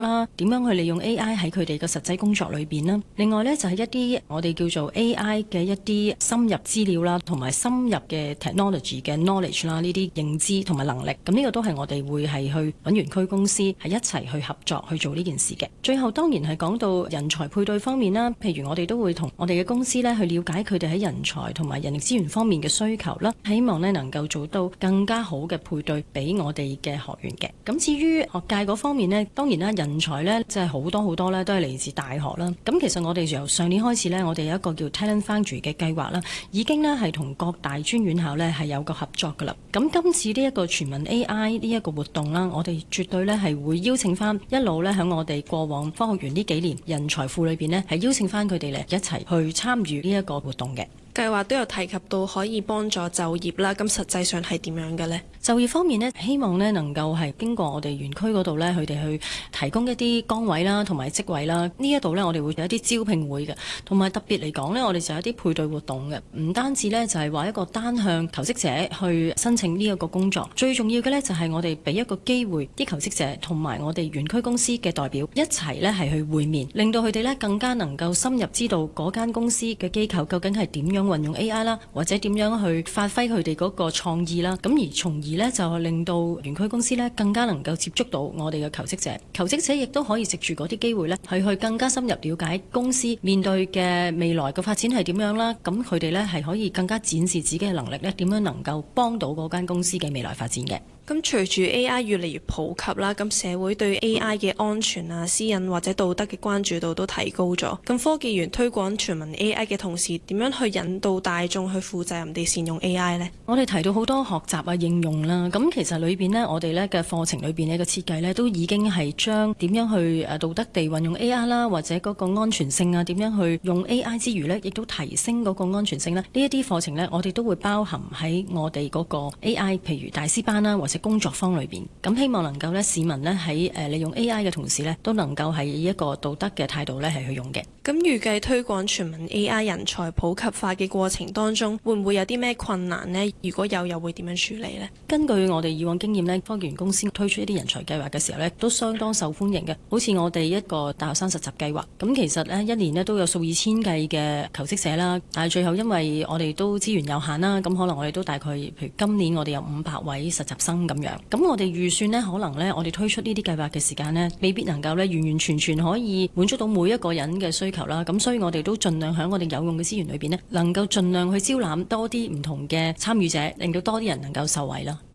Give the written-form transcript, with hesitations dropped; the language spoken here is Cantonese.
啦，點樣去利用 AI 喺佢哋嘅實際工作裏邊啦。另外呢，就係一啲我哋叫做 AI 嘅一啲深入資料啦，同埋深入嘅 technology 嘅 knowledge 啦，呢啲認知同埋能力。咁呢個都係我哋會係去揾園區公司係一齊去合作去做呢件事嘅。最後當然係講到人才配對方面啦，譬如我哋都會同我哋嘅公司呢去了解佢哋喺人才同埋人力資源方面嘅需求啦，希望呢能夠做到更加好嘅配對俾我哋嘅學員嘅。咁至於學界嗰方面呢，當然啦，人才呢即係好多呢都係嚟自大學啦。咁其實我哋由上年開始呢，我哋有一個叫 Talent Foundry 嘅計劃啦，已經呢係同各大專院校呢係有個合作噶啦。咁今次呢一個全民 AI 呢一個活動啦，我哋絕對呢係會邀請翻一路呢喺我哋過往科學園呢幾年人才庫裏邊呢，係邀請翻佢哋嚟一齊去參與呢一個活動嘅。 計劃都有提及到可以幫助就業啦，咁實際上係點樣嘅呢？ 就業方面呢，希望呢能夠係經過我哋園區嗰度呢，佢哋去提供一啲崗位啦，同埋職位啦。呢一度呢，我哋會有一啲招聘會嘅，同埋特別嚟講呢，我哋就有一啲配對活動嘅。唔單止呢，就係話一個單向求職者去申請呢一個工作，最重要嘅呢，就係我哋俾一個機會啲求職者同埋我哋園區公司嘅代表一齊呢係去會面，令到佢哋呢更加能夠深入知道嗰間公司嘅機構究竟係點樣運用 AI 啦，或者點樣去發揮佢哋嗰個創意啦，咁而從而呢，就令到園區公司呢更加能夠接觸到我哋嘅求職者，求職者亦都可以藉住嗰啲機會呢，係去更加深入了解公司面對嘅未來嘅發展係點樣啦，咁佢哋呢係可以更加展示自己嘅能力呢，點樣能夠幫到嗰間公司嘅未來發展嘅。 咁隨住 AI 越嚟越普及啦，咁社會對 AI 嘅安全啊、私隱或者道德嘅關注度都提高咗。咁科技園推廣全民 AI 嘅同時，點樣去引導大眾去負責任地善用 AI 呢？ 我哋提到好多學習啊、應用啦，咁其實裏邊呢，我哋呢嘅課程裏邊呢個設計呢，都已經係將點樣去道德地運用 AI 啦，或者嗰個安全性啊，點樣去用 AI 之餘呢，亦都提升嗰個安全性呢。呢一啲課程呢，我哋都會包含喺我哋嗰個 AI，譬如大師班啦，或者工作坊裏邊，咁希望能夠呢市民呢喺利用 AI 嘅同時呢，都能夠係以一個道德嘅態度呢係去用嘅。 咁預計推廣全民 AI 人才普及化嘅過程當中，會唔會有啲咩困難呢？如果有，又會點樣處理呢？ 根據我哋以往經驗呢，科技園公司推出一啲人才計劃嘅時候呢，都相當受歡迎嘅。好似我哋一個大學生實習計劃，咁其實呢一年呢都有數以千計嘅求職者啦，但係最後因為我哋都資源有限啦，咁可能我哋都大概譬如今年我哋有500位實習生咁樣。咁我哋預算呢，可能呢我哋推出呢啲計劃嘅時間呢，未必能夠呢完完全全可以滿足到每一個人嘅需求啦。咁所以我哋都盡量喺我哋有用嘅資源裏邊呢，能夠盡量去招攬多啲唔同嘅參與者，令到多啲人能夠受惠啦。